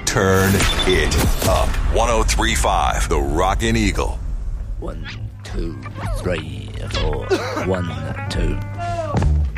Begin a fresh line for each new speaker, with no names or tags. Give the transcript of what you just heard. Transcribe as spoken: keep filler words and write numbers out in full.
Turn it up. one oh three point five The Rockin' Eagle.
One, two, three, four. One, two.